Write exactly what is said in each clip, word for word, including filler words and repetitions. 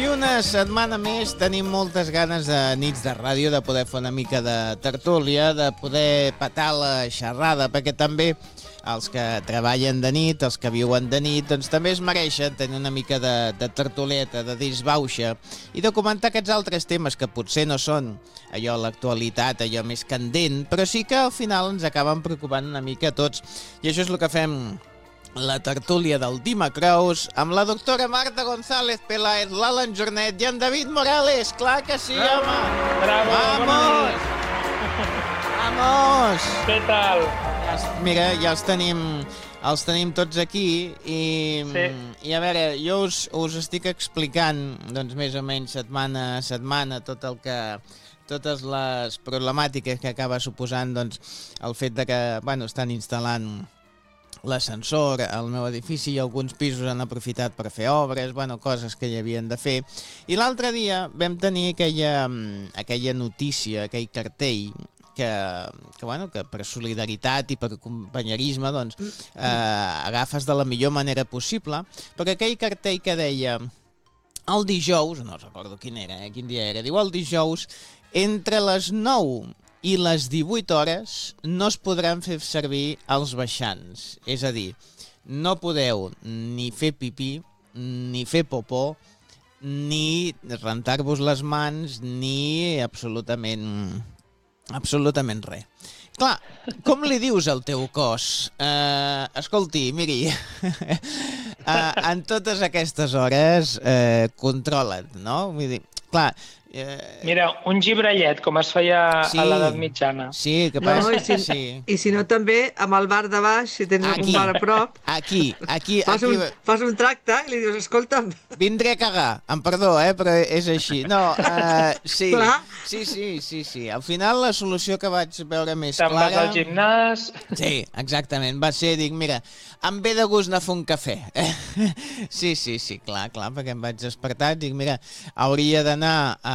una setmana més tenim moltes ganes de nits de ràdio, de poder fer una mica de tertúlia, de poder petar la xerrada, perquè també els que treballen de nit, els que viuen de nit, doncs també es mereixen tenir una mica de, de tertulieta, de disbauxa i de comentar aquests altres temes que potser no són allò, l'actualitat, allò més candent, però sí que al final ens acaben preocupant una mica a tots. I això és el que fem la tertúlia del Dima Creus amb la doctora Marta González Peláez, l'Alan Jornet i en David Morales. Clar que sí, home! Bravo! Vamos! Vamos! Què tal? Ja, mira, ja els tenim, els tenim tots aquí i, sí. i a veure, jo us, us estic explicant doncs més o menys setmana a setmana tot el que totes les problemàtiques que acaba suposant doncs, el fet de que bueno, estan instal·lant l'ascensor al meu edifici i alguns pisos han aprofitat per fer obres, bueno, coses que hi havien de fer. I l'altre dia vam tenir aquella, aquella notícia, aquell cartell que, que, bueno, que per solidaritat i per companyerisme doncs, eh, agafes de la millor manera possible, perquè aquell cartell que deia el dijous, no recordo quin era, eh, quin dia era, diu el dijous, entre les nou i les divuit hores no es podran fer servir els baixants. És a dir, no podeu ni fer pipí, ni fer popó, ni rentar-vos les mans, ni absolutament, absolutament res. Clar, com li dius al teu cos? Uh, escolti, miri, uh, en totes aquestes hores uh, controla't, no? Vull dir, clar... Eh... Mira, un gibrallet, com es feia sí, a l'edat mitjana. Sí, que passa... No, i, si, sí. I si no també amb el bar de baix, si tens aquí, un bar a prop... Aquí, aquí... Fas, aquí... Un, fas un tracte i li dius, escolta'm... Vindré a cagar, em perdó, eh, però és així. No, uh, sí, Clar. sí, sí, sí, sí. Al final la solució que vaig veure més Te'n clara... vas al gimnàs... Sí, exactament, va ser, dic, mira, em ve de gust anar a fer un cafè. Sí, sí, sí, clar, clar, perquè em vaig despertar, dic, mira, hauria d'anar a...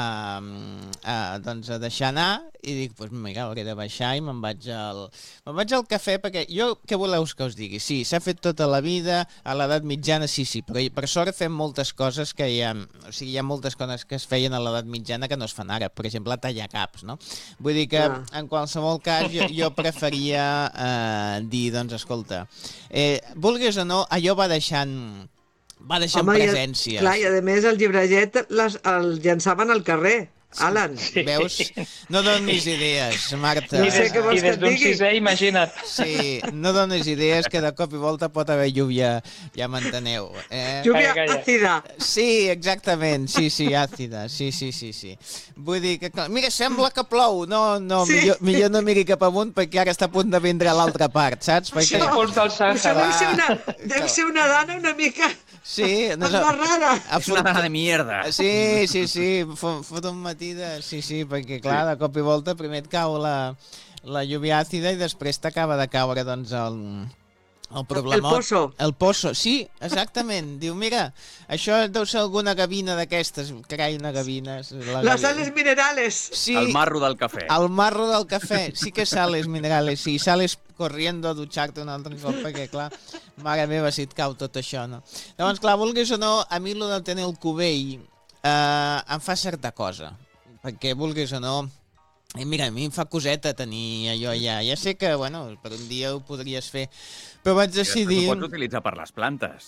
A, doncs a deixar anar i dic, doncs mira, hauré de baixar i me'n vaig al me'n vaig al cafè perquè jo, què voleu que us digui? Sí, s'ha fet tota la vida, a l'edat mitjana sí, sí, però per sort fem moltes coses que hi ha, o sigui, hi ha moltes coses que es feien a l'edat mitjana que no es fan ara, per exemple, tallar caps, no? Vull dir que ah. en qualsevol cas jo, jo preferia eh, dir, doncs escolta, eh, vulguis o no, allò va deixant... va deixar Home, presències. I, clar, i a més el llibretet les, el llançaven al carrer. Alan. Sí. Veus? No donis idees, Marta. No sé què vols I des d'un sisè, imagina't. Sí, no donis idees que de cop i volta pot haver lluvia, ja m'enteneu. Eh? Lluvia àcida. Sí, exactament, sí, sí, àcida, sí, sí, sí, sí. Vull dir que, mira, sembla que plou, no, no, sí. millor, millor no miri cap amunt perquè ara està a punt de vindre a l'altra part, saps? Perquè... Sí, pols del Sàhara. Deu ser una, deu ser una dona una mica... Sí, no és rara. És una dona de mierda. Sí, sí, sí, fot un matí de... Sí, sí, perquè clar, de cop i volta primer et cau la, la lluvia àcida i després t'acaba de caure, doncs, el... El problemot. El pozo. El pozo, sí, exactament. Diu, mira, això deu ser alguna gavina d'aquestes. Carai, una gavina. La Les sales minerales. Sí, el marro del cafè. El marro del cafè. Sí que sales minerales. Sí, sales corriendo a dutxar-te un altre cop, perquè, clar, mare meva, si et cau tot això, no? Llavors, clar, vulguis o no, a mi el de tenir el cubell eh, em fa certa cosa. Perquè, vulguis o no... I mira, a mi em fa coseta tenir allò ja. Ja sé que, bueno, per un dia ho podries fer, però vaig decidir... Ho pots utilitzar per les plantes.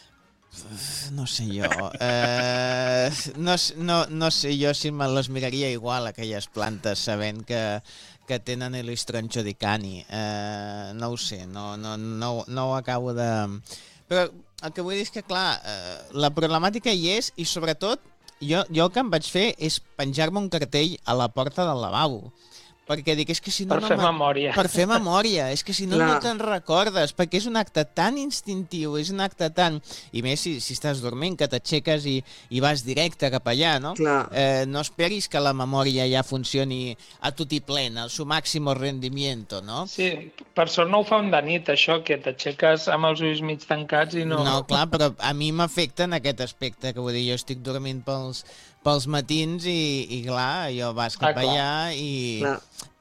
No sé jo. Eh, no, no, no sé jo si me les miraria igual, aquelles plantes, sabent que, que tenen l'istronxo di cani. Eh, no ho sé, no, no, no, no ho acabo de... Però el que vull dir és que, clar, eh, la problemàtica hi és i, sobretot, Jo, jo el que em vaig fer és penjar-me un cartell a la porta del lavabo. Perquè dic, és que si no... Per fer no memòria. Per fer memòria. És que si no, Clar. no te'n recordes. Perquè és un acte tan instintiu, és un acte tan... I més si, si estàs dormint, que t'aixeques i, i vas directe cap allà, no? Clar. Eh, no esperis que la memòria ja funcioni a tutiplén, al su máximo rendimiento, no? Sí, per sort no ho fan de nit, això, que t'aixeques amb els ulls mig tancats i no... No, clar, però a mi m'afecta en aquest aspecte, que vull dir, jo estic dormint pels... pels matins i, i clar, jo vas cap ah, allà i,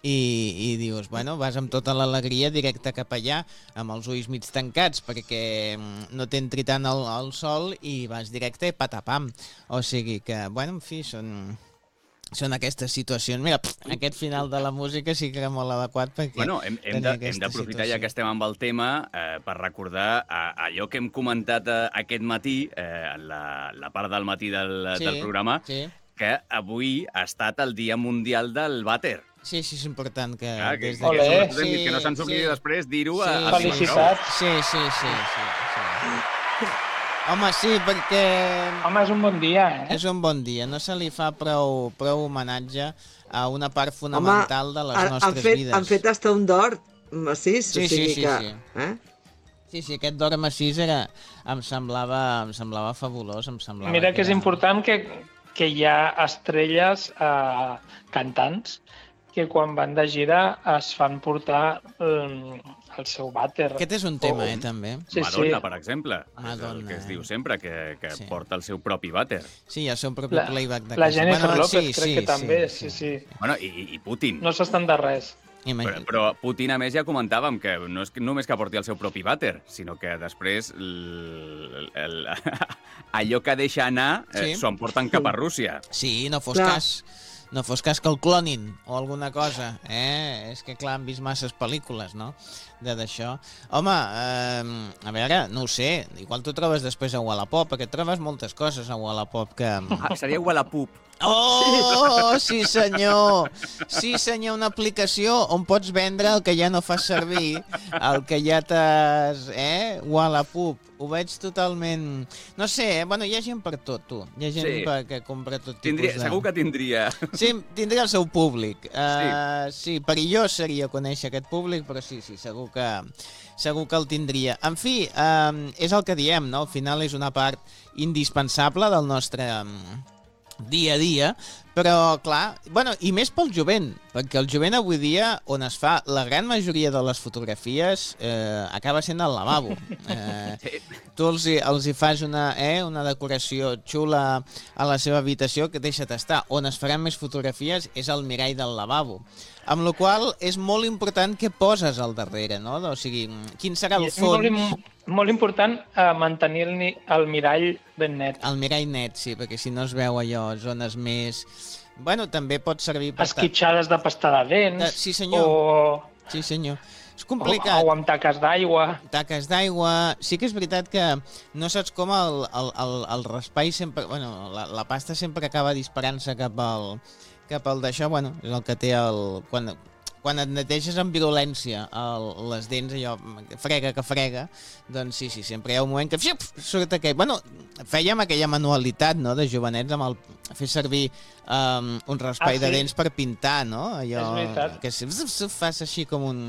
i, i dius, bueno, vas amb tota l'alegria directe cap allà, amb els ulls mig tancats perquè no t'entri tant el, el sol i vas directe i patapam. O sigui que, bueno, en fi, són... Són aquestes situacions. Mira, pff, aquest final de la música sí que era molt adequat perquè... Bueno, hem, hem de- hem d'aprofitar ja que estem amb el tema eh, per recordar eh, allò que hem comentat eh, aquest matí, eh, en la, la part del matí del, Sí, del programa, sí. que avui ha estat el Dia Mundial del Vàter. Sí, sí, és important que... Clar, que, des que, de- Olé. que, que no se'ns oblidi després dir-ho a, a sí, Felicitats. Sí, sí, sí, sí, sí. Home, sí, perquè Home, és un bon dia, eh? és un bon dia. No se li fa prou, prou homenatge a una part fonamental de les han- han nostres fet, vides. Han fet hasta un d'or massís, Sí, o sigui sí, sí, que... sí. Eh? Sí, sí, aquest d'or massís era, em, semblava, em semblava fabulós. Em semblava Mira que és era- important que, que hi ha estrelles eh, cantants que quan van de gira es fan portar eh, el seu vàter. Aquest és un tema, O- eh, també. Sí, Madonna, sí. per exemple. Madonna, és el que es eh? diu sempre, que, que Sí. porta el seu propi vàter. Sí, el seu propi La, playback de la casa. Jennifer Bueno, López sí, crec sí, que també, sí, sí, sí. Bueno, i, i Putin. No s'estan de res. Però, Imagina. però Putin, a més, ja comentàvem que no és que només que porti el seu propi vàter, sinó que després l, el, allò que deixa anar eh, Sí. s'ho emporten cap a Rússia. Sí, no fos Clar. cas... No fos cas que el clonin o alguna cosa, eh? És que, clar, han vist masses pel·lícules, no?, de d'això. Home, eh, a veure, no ho sé, igual t'ho trobes després a Wallapop, perquè et trobes moltes coses a Wallapop que... Ah, seria Wallapop. Oh, sí senyor! Sí senyor, una aplicació on pots vendre el que ja no fas servir, el que ja t'has... Eh? Wallapop. Ho veig totalment... No sé, eh? Bueno, hi ha gent per tot, tu. Hi ha gent Sí. per, que compra tot tipus Tindria, de... segur que tindria. Sí, tindria el seu públic. Uh, sí. sí, perillós seria conèixer aquest públic, però sí, sí, segur que, segur que el tindria. En fi, um, és el que diem, no? Al final és una part indispensable del nostre um, dia a dia, però, clar, bueno, i més pel jovent, perquè el jovent avui dia, on es fa la gran majoria de les fotografies, eh, acaba sent al lavabo. Eh, tu els hi, els hi fas una, eh, una decoració xula a la seva habitació, que deixa't estar. On es faran més fotografies és al mirall del lavabo. Amb la qual és molt important què poses al darrere, no? O sigui, quin serà I el és molt, fons... im- molt important eh, mantenir el, ni- el mirall ben net. El mirall net, sí, perquè si no es veu allò, zones més... Bueno, també pot servir per... Esquitxades de pasta de dents. De- sí, senyor. O, Sí, senyor. És o, complicat. o amb taques d'aigua. Taques d'aigua... Sí que és veritat que no saps com el, el, el, el raspall sempre... Bueno, la, la pasta sempre acaba disparant-se cap al, cap al d'això. Bueno, és el que té el... Quan, quan et neteges amb virulència el, les dents, allò, frega que frega, doncs sí, sí, sempre hi ha un moment que fiup, surt aquell... Bueno, fèiem aquella manualitat, no?, de jovenets amb el fer servir um, un raspall Ah, sí? de dents per pintar, no? Allò És veritat. que si, fas així com un...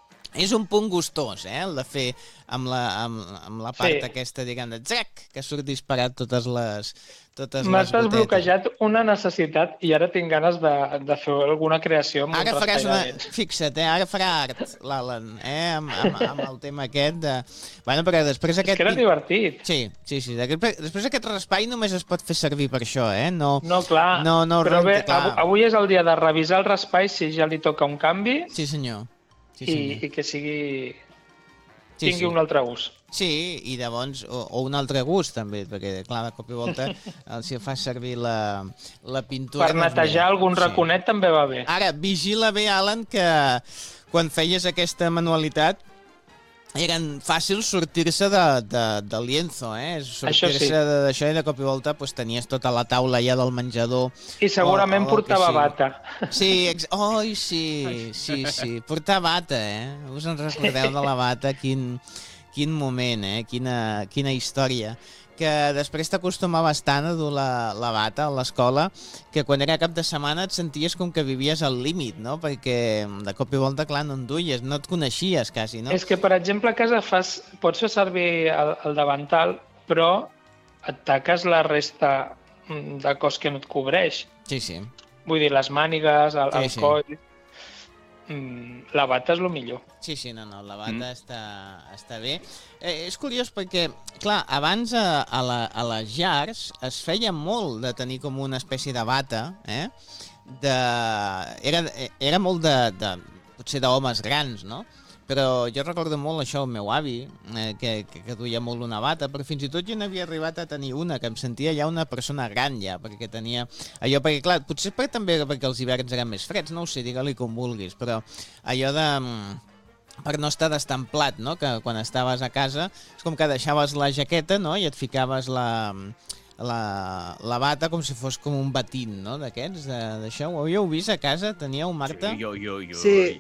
És un punt gustós, eh, el de fer amb la, amb, amb la part Sí. aquesta, diguem, de zac, que surt disparat totes les totes M'has les gotetes. desbloquejat una necessitat i ara tinc ganes de, de fer alguna creació amb Ara un faràs raspall una... de dents. Fixa't, eh, ara farà art, l'Alan, eh, amb, amb, amb el tema aquest de... Bueno, però després És aquest... que era divertit. Sí, sí, sí. Després, després aquest raspall només es pot fer servir per això, eh? No, No, clar. No, no, però bé, realment, clar. av- avui és el dia de revisar el raspall si ja li toca un canvi Sí, senyor. Sí, i, senyor. i que sigui... Sí, tingui sí. un altre ús. Sí, i llavors, o, o un altre gust també, perquè clar, de cop i volta el, si fas servir la, la pintura... Per doncs, netejar mira, algun sí. raconet també va bé. Ara, vigila bé, Alan, que quan feies aquesta manualitat eren fàcils sortir-se de, de, del lienzo, eh? Això Sortir-se sí. de- d'això i de cop i volta pues, tenies tota la taula ja del menjador. I segurament o- o el que portava sigui. bata. Sí, ex... oi, sí, sí, sí. Portar bata, eh? Us en recordeu de la bata? Quin, quin moment, eh? Quina, quina història. Que després t'acostumaves tant a dur la, la bata a l'escola que quan era cap de setmana et senties com que vivies al límit, no? Perquè de cop i volta, clar, no en duies, no et coneixies quasi, no? És que, per exemple, a casa fas, pots fer servir el, el davantal, però et taques la resta mm, de cos que no et cobreix. Sí, sí. Vull dir, les mànigues, el, Sí, el sí. coll... Mm, la bata és el millor. Sí, sí, no, no, la bata Mm. està, està bé. Eh, és curiós perquè, clar, abans a, a, la, a les llars es feia molt de tenir com una espècie de bata, eh? de... Era, era molt de, de potser d'homes grans, no? Però jo recordo molt això, el meu avi, eh, que, que, que duia molt una bata, però fins i tot jo n'havia arribat a tenir una, que em sentia ja una persona gran ja, perquè tenia allò, perquè clar, potser per, també perquè els hiverns eren més freds, no ho sé, digue-li com vulguis, però allò de... per no estar destamplat, no? Que quan estaves a casa és com que deixaves la jaqueta, no? I et ficaves la, la, la bata com si fos com un batín, no? D'aquests, d'això. Ho havíeu vist a casa? Teníeu, Marta? Sí, jo, jo, jo. Sí.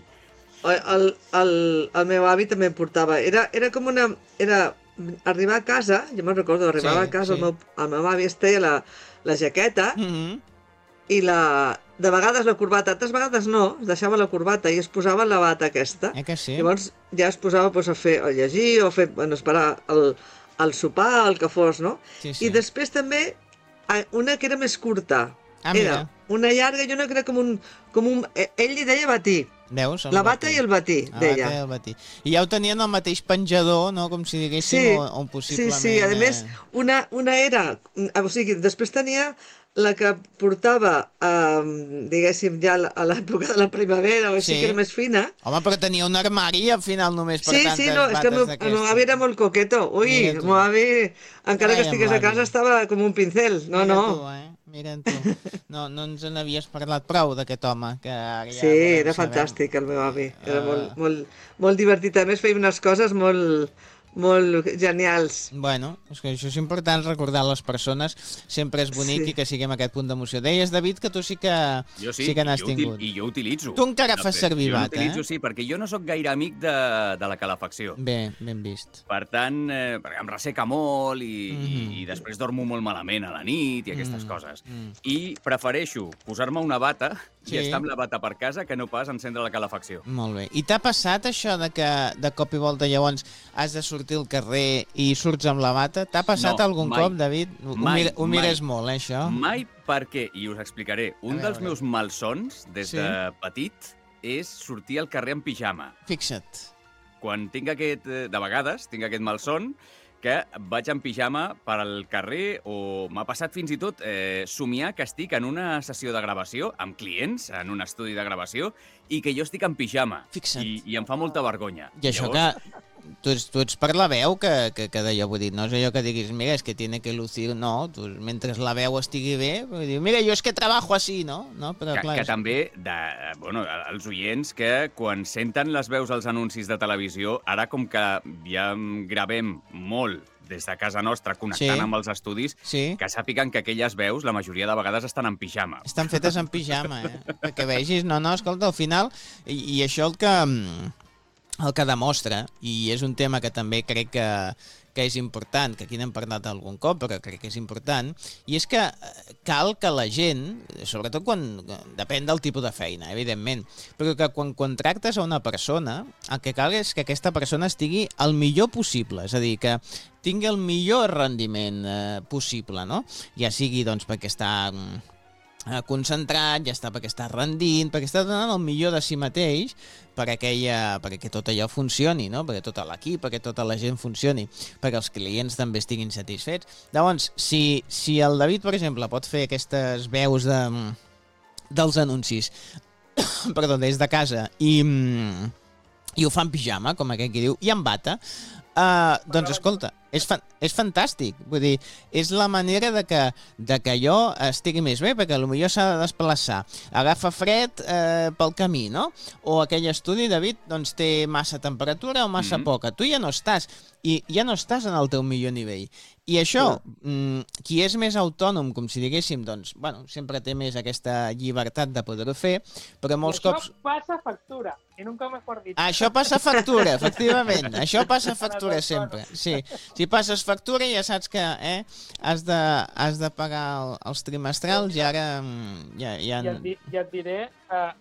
El, el, el meu avi també em portava. Era, era com una... Era arribar a casa, jo me'n recordo, arribava Sí, a casa, sí. el, meu, el meu avi es treia la, la jaqueta Mm-hmm. i la, de vegades la corbata, altres vegades no, es deixava la corbata i es posava la bata aquesta. Eh que sí? Llavors ja es posava doncs, a fer a llegir o a fer, bueno, esperar el, el sopar, el que fos, no? Sí, sí. I després també eh, una que era més curta. Ah, Era mira. una llarga i una que era com un... Com un eh, ell li deia batí. Veus? La bata i el batí, La deia. bata i el batí. I ja ho tenien al mateix penjador, no? Com si diguéssim, Sí, on, on sí, possiblement... sí. A més, eh, una, una era... O sigui, després tenia la que portava, eh, diguéssim, ja a l'època de la primavera, o així, Sí. que era més fina. Home, però tenia un armari al final només per Sí, tantes sí, no, és que el bates meu, el meu d'aquestes. avi era molt coqueto. Ui, Mira el tu. meu avi, encara que Carai, estigués amb a casa, l'avi. estava com un pincel. No, Mira no. tu, eh? Mira tu. No, no ens n'havies parlat prou d'aquest home, que ara ja Sí, volem era saber. fantàstic el meu avi. Era Ah. molt, molt, molt divertit. A més, feia unes coses molt, molt genials. Bueno, és que això és important, recordar les persones. Sempre és bonic Sí. i que siguem aquest punt d'emoció. Deies, David, que tu sí que, Jo sí, sí que i n'has jo util- tingut. i jo utilitzo. Tu encara De fas fet, servir jo bata, l'utilitzo, eh? sí, perquè jo no sóc gaire amic de, de la calefacció. Bé, ben vist. Per tant, eh, perquè em resseca molt i, Mhm. i, i després dormo molt malament a la nit i aquestes Mm, coses. mm. I prefereixo posar-me una bata Sí. i estar amb la bata per casa que no pas encendre la calefacció. Molt bé. I t'ha passat això de que de cop i volta llavors has de sortir al carrer i surts amb la bata? T'ha passat No, algun mai. cop, David? Ho, Mai, mira, ho mai. mires molt, eh, això? Mai perquè, i us explicaré, un A dels veure. meus malsons des Sí. de petit és sortir al carrer en pijama. Fixa't. Quan tinc aquest, eh, de vegades, tinc aquest malson, que vaig en pijama per al carrer o m'ha passat fins i tot eh, somiar que estic en una sessió de gravació amb clients, en un estudi de gravació, i que jo estic en pijama. Fixa't. I, i em fa molta vergonya. I això Llavors, que tu ets, tu ets per la veu que, que, que d'allò, vull dir, no és allò que diguis, mira, és que tiene que lucir, no, tu, mentre la veu estigui bé, vull dir, mira, jo és que treballo així, no? no? Però, Que, clar, que és- també, de, eh, bueno, els oients que quan senten les veus als anuncis de televisió, ara com que ja gravem molt des de casa nostra, connectant Sí. amb els estudis, Sí, que sàpiguen que aquelles veus, la majoria de vegades estan en pijama. estan fetes en pijama, eh? Perquè vegis, no, no, escolta, al final, i, i això el que, mm, el que demostra, i és un tema que també crec que, que és important, que aquí n'hem parlat algun cop, però crec que és important, i és que eh, cal que la gent, sobretot quan depèn del tipus de feina, evidentment, però que quan contractes a una persona, el que cal és que aquesta persona estigui el millor possible, és a dir, que tingui el millor rendiment eh, possible, no? Ja sigui doncs perquè està mm, eh, concentrat, ja està perquè està rendint, perquè està donant el millor de si mateix per aquella, perquè tot allò funcioni, no? Perquè tot l'equip, perquè tota la gent funcioni, perquè els clients també estiguin satisfets. Llavors, si, si el David, per exemple, pot fer aquestes veus de, dels anuncis perdó, des de casa i, mm, i ho fa en pijama, com aquell que diu, i en bata, Uh, doncs escolta, és, fa és fantàstic, vull dir, és la manera de que, de que allò estigui més bé, perquè potser s'ha de desplaçar, agafa fred eh, pel camí, no? O aquell estudi, David, doncs té massa temperatura o massa Mhm. poca, tu ja no estàs, i ja no estàs en el teu millor nivell. I això, mm, qui és més autònom, com si diguéssim, doncs, bueno, sempre té més aquesta llibertat de poder-ho fer, però molts I això cops... passa factura, i nunca mejor dit. Això passa factura, efectivament. Això passa factura sempre. Sí. Si passes factura ja saps que eh, has, de, has de pagar el, els trimestrals i ara mm, ja, ja... Ja et, di, ja et diré, eh,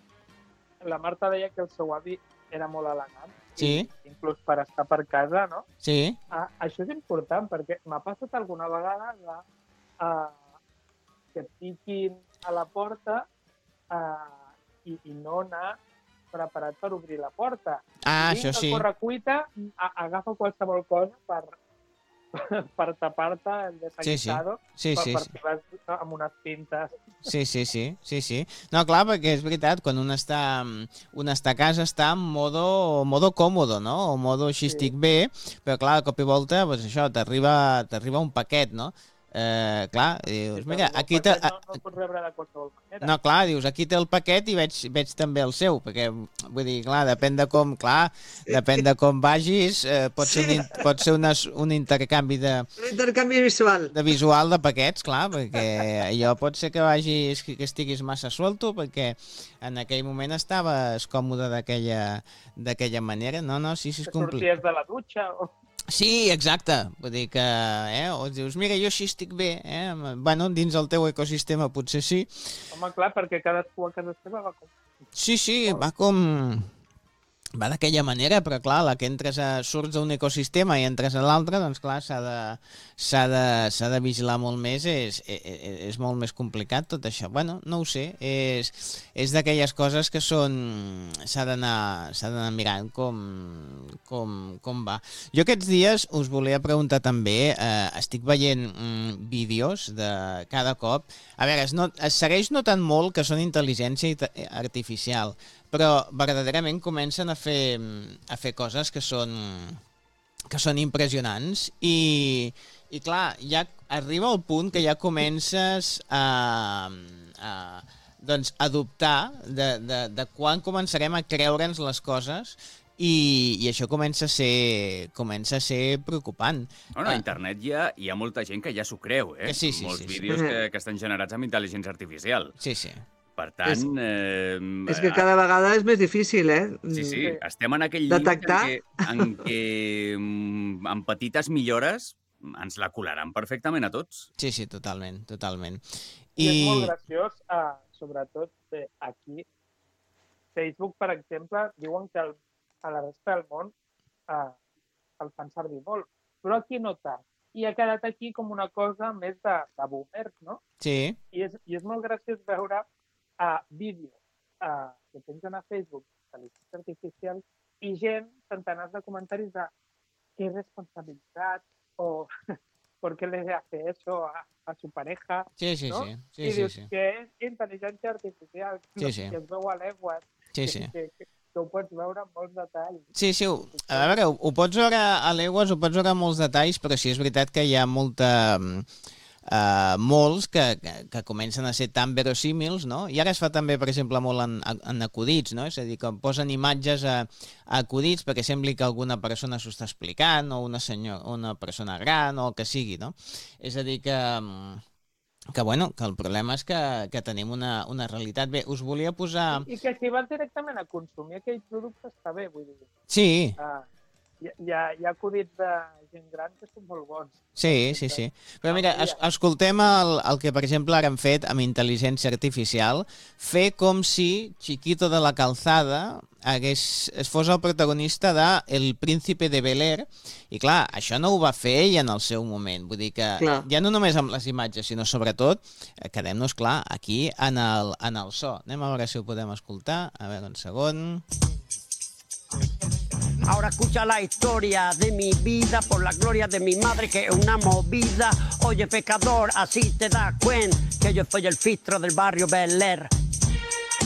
la Marta deia que el seu avi era molt elegant, Sí. i inclús per estar per casa, no? Sí, Ah, això és important, perquè m'ha passat alguna vegada de, uh, que et piquin a la porta uh, i, i no anar preparat per obrir la porta. ah, Vinga, això sí. corre cuita, a, agafa qualsevol cosa per, per tapar-te el desaguisado, Sí, sí, per, sí. per filar amb unes pintes. Sí, sí, sí, sí, sí. No, clar, perquè és veritat, quan un està, un està a casa està en modo, modo còmodo, no? O modo així Sí. estic bé, però clar, de cop i volta, doncs això, t'arriba t'arriba un paquet, no? Eh, clar, dius, mira, aquí te, No, no el pots rebre de qualsevol manera. no, clar, dius, aquí té el paquet i veig, veig també el seu, perquè, vull dir, clar, depèn de com, clar, depèn de com vagis, eh, pot ser, un, in- pot ser una, un intercanvi de, Un intercanvi visual. de visual de paquets, clar, perquè allò pot ser que vagis, que estiguis massa suelto, perquè en aquell moment estaves còmode d'aquella d'aquella manera. No, no, sí, sí, és Que complicat. sorties de la dutxa o... Sí, exacte. Vull dir que, eh, o dius, mira, jo així estic bé, eh? Bueno, dins el teu ecosistema potser sí. Home, clar, perquè cadascú a casa seva va com... Sí, sí, va com... va d'aquella manera, però clar, la que entres a, surts d'un ecosistema i entres a l'altre, doncs clar, s'ha de, s'ha de, s'ha de vigilar molt més, és, és, és molt més complicat tot això. Bueno, no ho sé, és, és d'aquelles coses que són... s'ha d'anar s'ha d'anar mirant com, com, com va. Jo aquests dies us volia preguntar també, eh, estic veient mm, vídeos de cada cop, a veure, es, not, es segueix notant molt que són intel·ligència ita- artificial, però verdaderament comencen a fer, a fer coses que són, que són impressionants i, i clar, ja arriba el punt que ja comences a, a doncs, a dubtar de, de, de quan començarem a creure'ns les coses i, i això comença a ser, comença a ser preocupant. Bueno, a Ah. internet ja hi ha molta gent que ja s'ho creu, eh? Que sí, sí, Molts sí, sí. vídeos que, que estan generats amb intel·ligència artificial. Sí, sí. Per tant... És- eh, És que cada vegada és més difícil, eh? Sí, sí, Sí. estem en aquell límit en Detectar. què, en què mm, amb petites millores ens la colaran perfectament a tots. Sí, sí, totalment, totalment. I és molt graciós, eh, sobretot eh, aquí. Facebook, per exemple, diuen que el, a la resta del món eh, el fan servir molt, però aquí no tant. I ha quedat aquí com una cosa més de, de boomers, no? Sí, I és, i és molt graciós veure uh, vídeos uh, que pengen a Facebook d'intel·ligència artificial i gent, centenars de comentaris de qué responsabilitat o por qué le hace eso a, a su pareja, sí, sí, no? sí, sí, I sí, dius sí, que és intel·ligència artificial, Sí, no? sí. que es veu a legües, sí, que, sí. que, que, que ho pots veure amb molts detalls. Sí, sí, ho, a veure, ho, ho pots veure a legües, ho pots veure amb molts detalls, però sí és veritat que hi ha molta, uh, molts que, que, que comencen a ser tan verosímils, no? I ara es fa també, per exemple, molt en, en acudits, no? És a dir, que posen imatges a, a acudits perquè sembli que alguna persona s'ho està explicant, o una, senyor, una persona gran, o el que sigui, no? És a dir, que... mm, que, bueno, que el problema és que, que tenim una, una realitat. Bé, us volia posar... I que si vas directament a consumir aquell producte està bé, vull dir. Sí, Uh, hi, hi, ha, hi ha acudits de gent gran que són molt bons. sí, sí, sí. Però mira, es, escoltem el, el que, per exemple, ara han fet amb intel·ligència artificial, fer com si Chiquito de la Calzada hagués, es fos el protagonista de El Príncipe de Bel-Air, i clar, això no ho va fer ell en el seu moment, vull dir que Clar. ja no només amb les imatges, sinó sobretot, eh, quedem-nos clar, aquí en el, en el so. Anem a veure si ho podem escoltar, a veure, un segon... Ahora escucha la historia de mi vida por la gloria de mi madre que es una movida. Oye pecador, así te das cuenta que yo soy el filtro del barrio Bel Air.